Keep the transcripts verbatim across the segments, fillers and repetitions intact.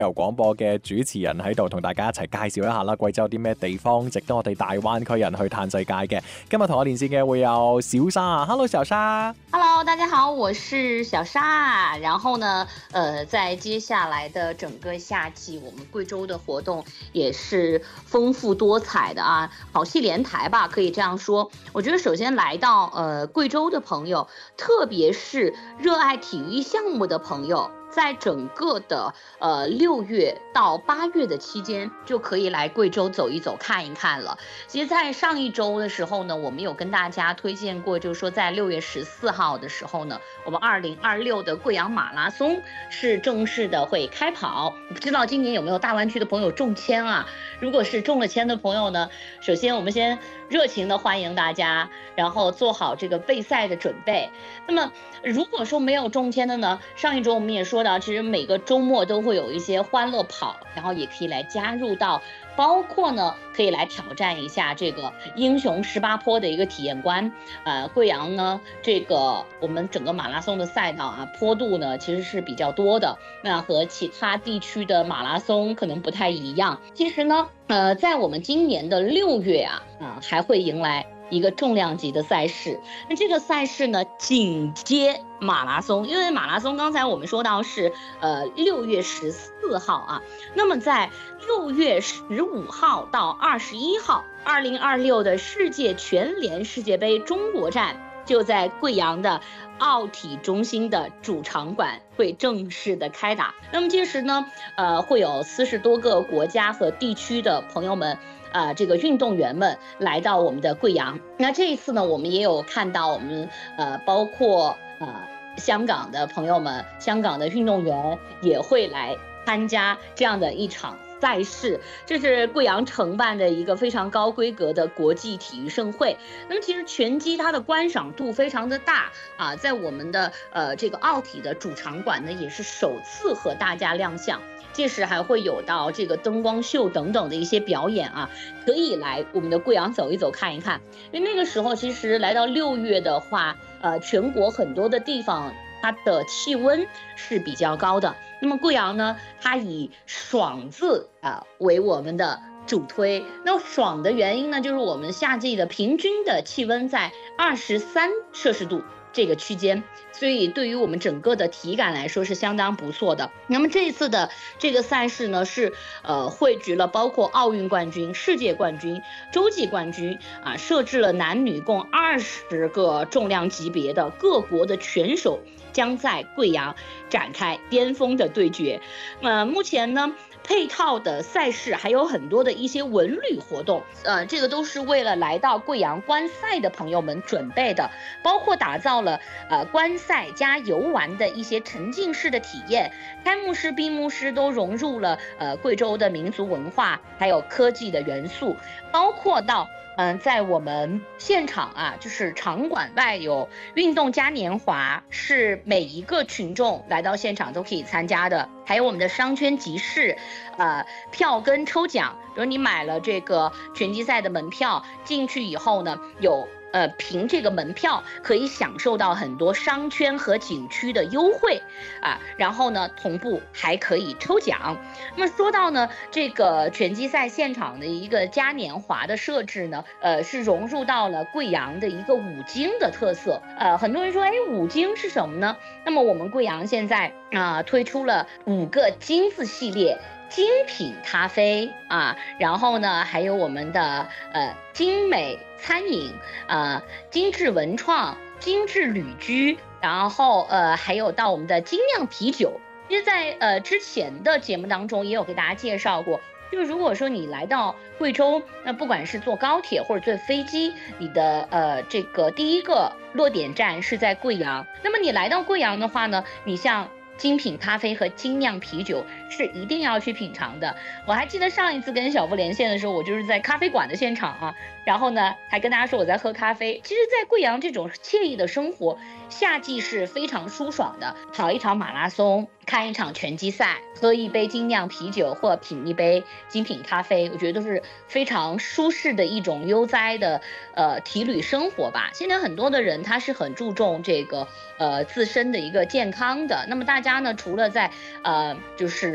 由廣播嘅主持人喺度同大家一齊介紹一下啦，貴州有啲咩地方值得我哋大灣區人去嘆世界嘅。今日同我連線嘅會有小沙 ，Hello 小沙 ，Hello 大家好，我是小沙。然後呢，呃，在接下來的整個夏季，我們貴州的活動也是豐富多彩的啊，好戲連台吧，可以這樣說。我覺得首先來到呃貴州的朋友，特別是熱愛體育項目的朋友，在整個的呃六月到八月的期間，就可以來貴州走一走看一看了。其實，在上一周的時候呢，我們有跟大家推薦過，就是說在六月十四號的時候呢，我們二零二六的貴陽馬拉松是正式的會開跑。不知道今年有沒有大灣區的朋友中籤啊？如果是中了籤的朋友呢，首先我們先熱情的歡迎大家，然後做好這個備賽的準備。那麼如果說沒有中籤的呢，上一周我們也說到，其實每個周末都會有一些歡樂跑，然後也可以來加入到，包括呢可以來挑戰一下這個英雄十八坡的一個體驗關。呃，貴陽呢這個我們整個馬拉松的賽道啊，坡度呢其實是比較多的，那和其他地區的馬拉松可能不太一樣。其實呢，呃，在我們今年的六月啊，啊、呃、還會迎來一個重量級的賽事，那這個賽事呢緊接馬拉松，因為馬拉松剛才我們說到是呃六月十四號啊，那麼在六月十五號到二十一號，二零二六的世界全聯世界盃中國站就在貴陽的奧體中心的主場館會正式的開打。那麼屆時呢，呃會有四十多個國家和地區的朋友們。呃，這個運動員們來到我們的貴陽。那這一次呢，我們也有看到我們呃，包括呃香港的朋友們，香港的運動員也會來參加這樣的一場賽事。這是貴陽承辦的一個非常高規格的國際體育盛會。那麼其實拳擊它的觀賞度非常的大啊，在我們的呃這個奧體的主場館呢，也是首次和大家亮相。屆時還會有到這個燈光秀等等的一些表演啊，可以來我們的貴陽走一走看一看。因為那個時候其實來到六月的話，呃，全國很多的地方它的氣溫是比較高的。那麼貴陽呢，它以爽字啊、呃、為我們的主推。那爽的原因呢，就是我們夏季的平均的氣溫在二十三攝氏度這個區間，所以對於我們整個的體感來說是相當不錯的。那麼這一次的這個賽事呢，是呃匯聚了包括奧運冠軍、世界冠軍、洲際冠軍啊，設置了男女共二十個重量級別的各國的拳手將在貴陽展開巔峰的對決。呃，目前呢，配套的賽事還有很多的一些文旅活動，呃，這個都是為了來到貴陽觀賽的朋友們準備的，包括打造了呃觀賽加遊玩的一些沉浸式的體驗，開幕式、閉幕式都融入了呃貴州的民族文化還有科技的元素，包括到嗯，在我們現場啊，就是場館外有運動嘉年華，是每一個群眾來到現場都可以參加的。還有我們的商圈集市，呃，票根抽獎，比如你買了這個拳擊賽的門票，進去以後呢，有呃憑這個門票可以享受到很多商圈和景區的優惠啊，然後呢，同步還可以抽獎。那麼說到呢，這個拳擊賽現場的一個嘉年華的設置呢，呃，是融入到了貴陽的一個五金的特色。呃，很多人說，哎，五金是什麼呢？那麼我們貴陽現在啊、呃、推出了五個金字系列。精品咖啡啊，然後呢，還有我們的呃精美餐飲啊、呃，精緻文創、精緻旅居，然後呃還有到我們的精釀啤酒。其實在呃之前的節目當中也有給大家介紹過，就如果說你來到貴州，那不管是坐高鐵或者坐飛機，你的呃這個第一個落點站是在貴陽，那麼你來到貴陽的話呢，你像精品咖啡和精釀啤酒是一定要去品嘗的。我還記得上一次跟小布連線的時候，我就是在咖啡館的現場啊，然後呢還跟大家說我在喝咖啡。其實在貴陽這種愜意的生活，夏季是非常舒爽的，跑一場馬拉松，看一場拳擊賽，喝一杯精釀啤酒或品一杯精品咖啡，我覺得都是非常舒適的一種悠哉的呃體旅生活吧。現在很多的人他是很注重這個呃自身的一個健康的，那麼大家呢除了在呃就是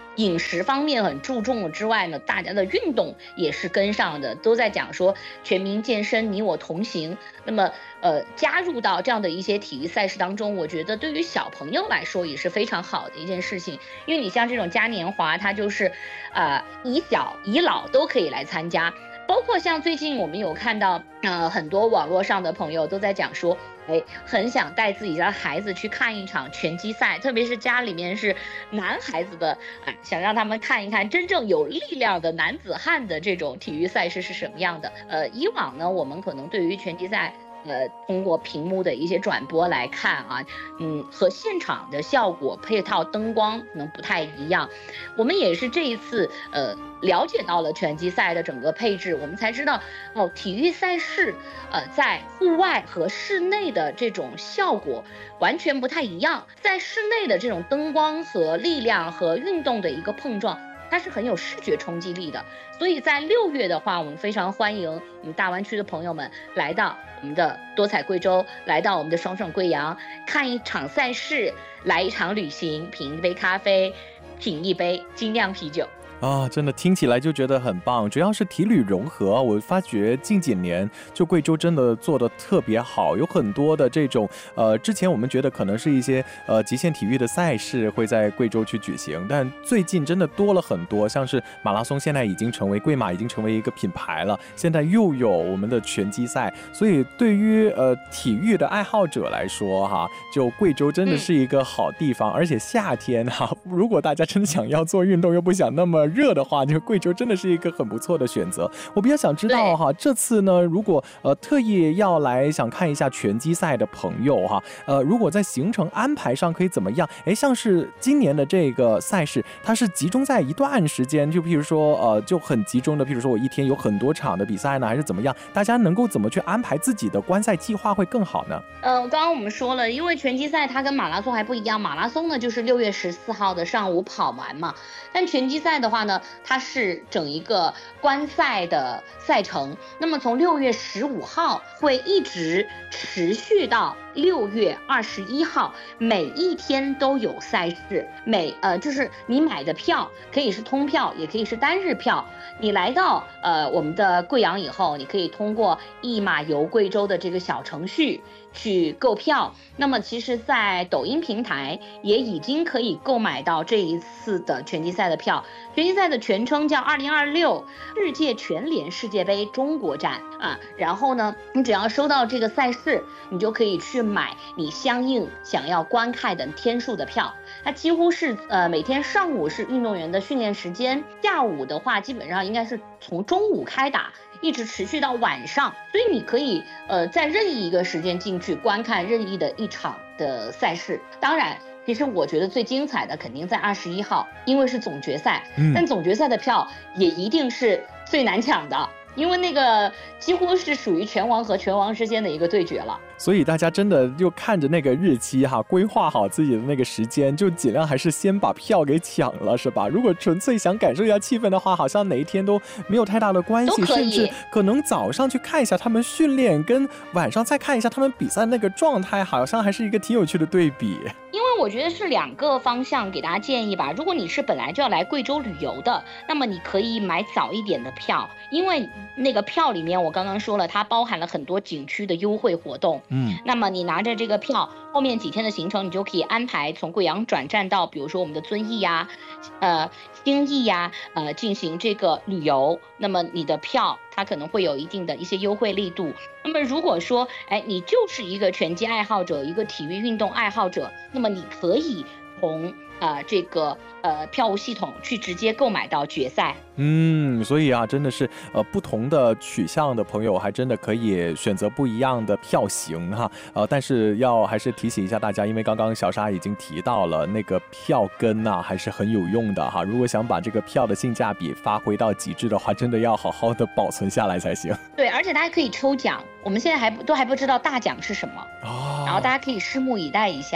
饮食方面很注重了之外呢，大家的运动也是跟上的，都在讲说全民健身，你我同行。那么呃，加入到这样的一些体育赛事当中，我觉得对于小朋友来说也是非常好的一件事情，因为你像这种嘉年华，它就是呃以小以老都可以来参加。包括像最近我们有看到，呃，很多网络上的朋友都在讲说，哎，很想带自己的孩子去看一场拳击赛，特别是家里面是男孩子的，哎，想让他们看一看真正有力量的男子汉的这种体育赛事是什么样的。呃，以往呢，我们可能对于拳击赛，呃，通过屏幕的一些转播来看啊，嗯，和现场的效果、配套灯光可能不太一样。我们也是这一次，呃。了解到了拳击赛的整个配置，我们才知道哦，体育赛事呃在户外和室内的这种效果完全不太一样。在室内的这种灯光和力量和运动的一个碰撞，它是很有视觉冲击力的。所以在六月的话，我们非常欢迎我们大湾区的朋友们来到我们的多彩贵州，来到我们的爽爽贵阳，看一场赛事，来一场旅行，品一杯咖啡，品一杯精酿啤酒。 啊，真的听起来就觉得很棒，主要是体旅融合。我发觉近几年就贵州真的做得特别好，有很多的这种呃，之前我们觉得可能是一些呃极限体育的赛事会在贵州去举行，但最近真的多了很多，像是马拉松现在已经成为贵马已经成为一个品牌了，现在又有我们的拳击赛，所以对于呃体育的爱好者来说哈，就贵州真的是一个好地方，嗯、而且夏天哈，如果大家真的想要做运动又不想那么热的话，就贵州真的是一个很不错的选择。我比较想知道哈，这次呢，如果呃特意要来想看一下拳击赛的朋友哈，呃，如果在行程安排上可以怎么样？哎，像是今年的这个赛事，它是集中在一段时间，就譬如说呃就很集中的，譬如说我一天有很多场的比赛呢，还是怎么样？大家能够怎么去安排自己的观赛计划会更好呢？ 呃，刚刚我们说了，因为拳击赛它跟马拉松还不一样，马拉松呢就是六月十四号的上午跑完嘛，但拳击赛的话呢，它是整一个观赛的赛程，那么从六月十五号会一直持续到六月二十一号，每一天都有赛事，每呃就是你买的票可以是通票，也可以是单日票。你来到呃我们的贵阳以后，你可以通过一马游贵州的这个小程序去购票。那么其实在抖音平台也已经可以购买到这一次的拳击赛的票。拳击赛的全称叫二零二六世界拳联世界杯中国站啊，然后呢，你只要收到这个赛事，你就可以去买你相应想要观看的天数的票。它几乎是呃每天上午是运动员的训练时间，下午的话基本上应该是从中午开打，一直持续到晚上，所以你可以呃在任意一个时间进去观看任意的一场的赛事。当然其实我觉得最精彩的肯定在二十一号，因为是总决赛，嗯、但总决赛的票也一定是最难抢的，因为那个几乎是属于拳王和拳王之间的一个对决了。 所以大家真的就看着那个日期哈，规划好自己的那个时间，就尽量还是先把票给抢了，是吧？如果纯粹想感受一下气氛的话，好像哪一天都没有太大的关系，甚至可能早上去看一下他们训练，跟晚上再看一下他们比赛那个状态，好像还是一个挺有趣的对比。 因为我觉得是两个方向给大家建议吧。如果你是本来就要来贵州旅游的，那么你可以买早一点的票，因为那个票里面我刚刚说了，它包含了很多景区的优惠活动。嗯，那么你拿着这个票，后面几天的行程你就可以安排从贵阳转站到，比如说我们的遵义呀、呃兴义呀，呃进行这个旅游。那么你的票它可能会有一定的一些优惠力度。那么如果说，哎，你就是一个拳击爱好者，一个体育运动爱好者，那么你可以从呃这个呃票务系统去直接购买到决赛。 嗯，所以啊，真的是呃不同的取向的朋友，还真的可以选择不一样的票型哈。呃，但是要还是提醒一下大家，因为刚刚小沙已经提到了那个票根呐、啊，还是很有用的哈。如果想把这个票的性价比发挥到极致的话，真的要好好的保存下来才行。 对，而且大家可以抽奖，我们现在还都还不知道大奖是什么， 哦， 然后大家可以拭目以待一下。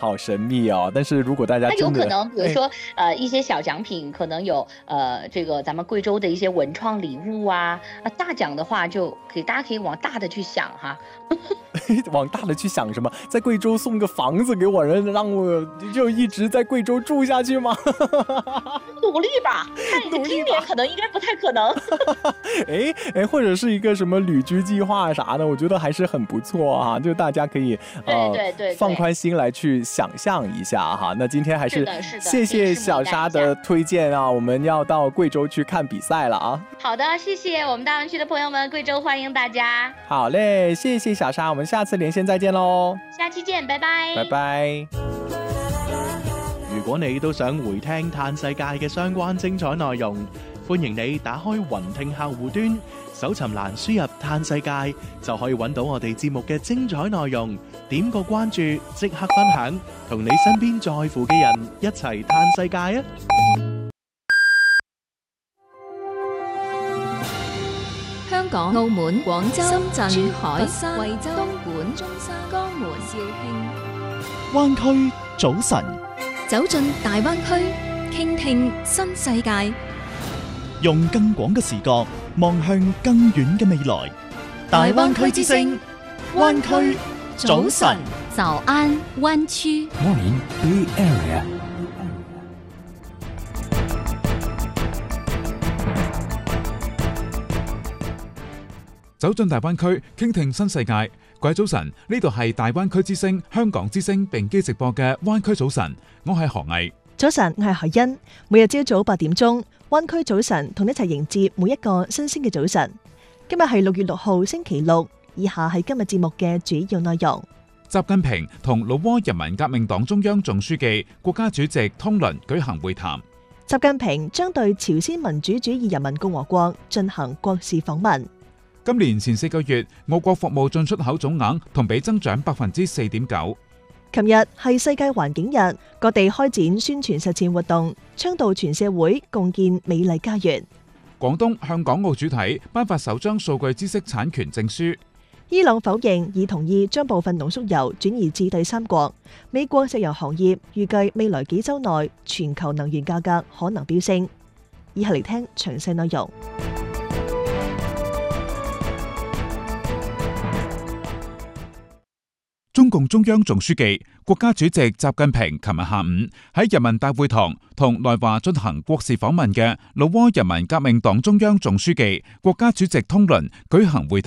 好神秘哦。但是如果大家它有真的可能，比如说、哎、呃一些小奖品，可能有呃这个咱们贵州的一些文创礼物啊。啊大奖的话就可以，大家可以往大的去想哈。 往大的去想什么？在贵州送个房子给我，人让我就一直在贵州住下去吗？ 努力吧，看今年可能应该不太可能。 哎哎，或者是一个什么旅居计划啥的，我觉得还是很不错啊，就大家可以呃对对 对, 对放宽心来去想象一下哈。那今天还是谢谢小沙的推荐啊，我们要到贵州去看比赛了啊。 好的，谢谢我们大湾区的朋友们，贵州欢迎大家。 好嘞，谢谢小沙，我们下次连線再見咯， 下期見，拜拜。 拜拜。 如果你都想回聽嘆世界嘅相關精彩內容，歡迎你打開雲聽客戶端，搜尋欄輸入嘆世界，就可以揾到我哋節目嘅精彩內容。點個關注，即刻分享，同你身邊在乎嘅人一齊嘆世界啊！ 香港、澳門、廣州、深圳、珠海、佛山、惠州、東莞、中山、江門、肇慶。 灣區早晨， 走進大灣區，傾聽新世界， 用更廣嘅視角望向更遠嘅未來。大灣區之聲，灣區早晨。 早安灣區。 Morning Bay Area。 走進大灣區，傾聽新世界。各位早晨，呢度係大灣區之聲、香港之聲並機直播嘅灣區早晨，我係何毅。 早晨，我係何欣。每日朝早八點鐘，灣區早晨同你一齊迎接每一個新鮮嘅早晨。今日係六月六號星期六，以下係今日節目嘅主要內容。 習近平同老撾人民革命黨中央總書記、國家主席通倫舉行會談。 習近平將對朝鮮民主主義人民共和國進行國事訪問。 今年前四個月，我國服務進出口總額同比增長百分之四點九。 琴日係世界環境日，各地開展宣傳實踐活動，倡導全社會共建美麗家園。 廣東向港澳主體頒發首張數據知識產權證書。 伊朗否認已同意將部分濃縮鈾轉移至第三國。美國石油行業預計未來幾週內全球能源價格可能飆升。以下嚟聽詳細內容。 中共中央總書記、國家主席習近平琴日下午喺人民大會堂同來華進行國事訪問嘅老撾人民革命黨中央總書記、國家主席通倫舉行會談。